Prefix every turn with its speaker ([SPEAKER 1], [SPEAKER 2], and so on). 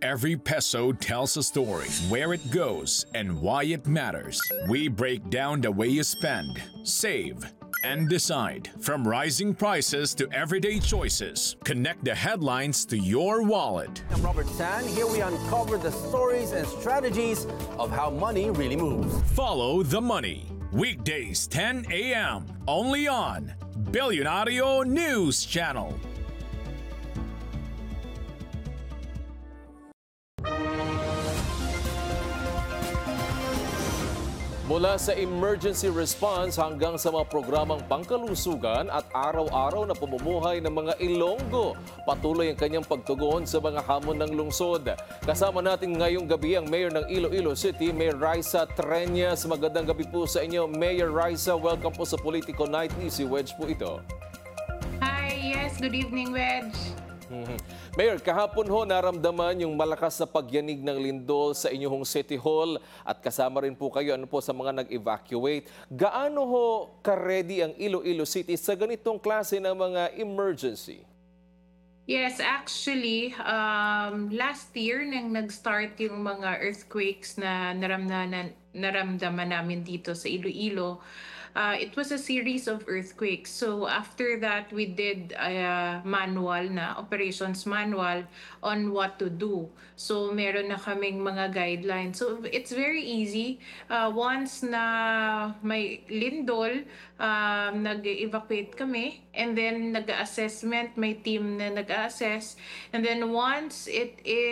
[SPEAKER 1] Every peso tells a story, where it goes, and why it matters. We break down the way you spend, save, and decide. From rising prices to everyday choices, connect the headlines to your wallet.
[SPEAKER 2] I'm Robert San. Here we uncover the stories and strategies of how money really moves.
[SPEAKER 1] Follow the money. Weekdays 10 a.m. only on Billionario News Channel.
[SPEAKER 3] Mula sa emergency response hanggang sa mga programang pangkalusugan at araw-araw na pamumuhay ng mga Ilonggo, patuloy ang kanyang pagtugon sa mga hamon ng lungsod. Kasama natin ngayong gabi ang Mayor ng Iloilo City, Mayor Raisa Treñas. Magandang gabi po sa inyo, Mayor Raisa. Welcome po sa Politico Night. Easy Wedge po ito.
[SPEAKER 4] Hi, yes, good evening, Wedge.
[SPEAKER 3] Mayor, kahapon ho naramdaman yung malakas na pagyanig ng lindol sa inyong City Hall at kasama rin po kayo sa mga nag-evacuate. Gaano ho ka-ready ang Iloilo City sa ganitong klase ng mga emergency?
[SPEAKER 4] Yes, actually, last year nang nag-start yung mga earthquakes na naramdaman namin dito sa Iloilo, it was a series of earthquakes. So after that, we did a operations manual on what to do. So meron na kaming mga guidelines. So it's very easy. Once na may lindol, nag-evacuate kami, and then nag-assessment, may team na nag-assess. And then once it is